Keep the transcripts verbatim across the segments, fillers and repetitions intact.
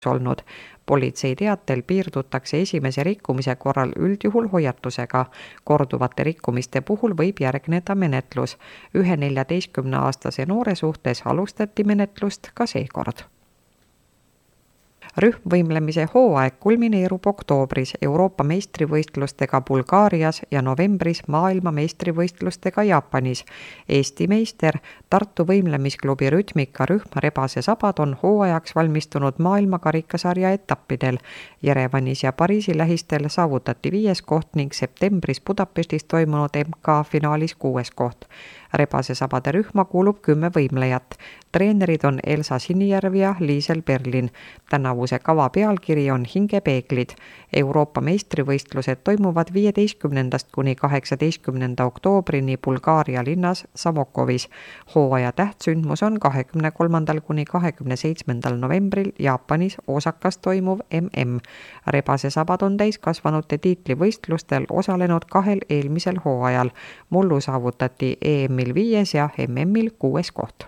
olnud. Politsei teatel piirdutakse esimese rikkumise korral üldjuhul hoiatusega. Korduvate rikkumiste puhul võib järgneda menetlus. Ühe neljateistkümneaastase noore suhtes alustati menetlust ka seekord. Rühmvõimlemise hooaeg kulmineerub oktoobris Euroopa meistrivõistlustega Bulgaarias ja novembris maailma meistrivõistlustega Jaapanis. Eesti meister Tartu võimlemisklubi Rütmika rühm Rebase sabad on hooajaks valmistunud maailmakarikasarja etappidel. Jerevanis ja Pariisi lähistel saavutati viies koht ning septembris Budapestis toimunud M K finaalis kuues koht. Rebase sabade rühma kuulub kümme võimlejat. Treenerid on Elsa Sinijärv ja Liisel Berlin. Tänavuse kava pealkiri on Hingepeeglid. Euroopa meistrivõistlused toimuvad viieteistkümnendast kuni kaheksateistkümnenda oktoobrini Bulgaaria linnas Samokovis. Hooaja tähtsündmus on kahekümne kolmandal kuni kahekümne seitsmendal novembril Jaapanis Osakas toimuv M M. Rebase sabad on täiskasvanute tiitlivõistlustel osalenud kahel eelmisel hooajal. Mullu saavutati E M-il viies ja M M-il kuues koht.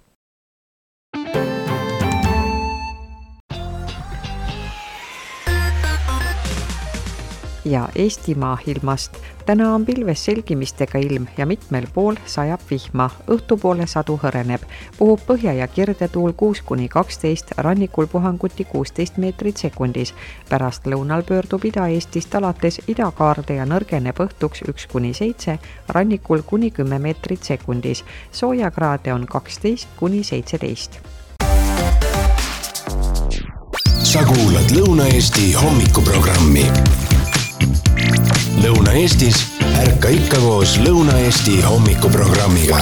Ja Eestimaa ilmast. Täna on pilves selgimistega ilm ja mitmel pool sajab vihma. Õhtupoole sadu hõreneb. Puhub põhja- ja kirdetuul kuus kuni kaksteist, rannikul puhanguti kuusteist meetrit sekundis. Pärast lõunal pöördub Ida-Eestist alates idakaarde ja nõrgeneb õhtuks üks kuni seitse, rannikul kuni kümme meetrit sekundis. Soojakraade on kaksteist kuni seitseteist. Sa kuulad Lõuna-Eesti hommikuprogrammi. Lõuna-Eestis ärka ikka koos Lõuna-Eesti hommikuprogrammiga.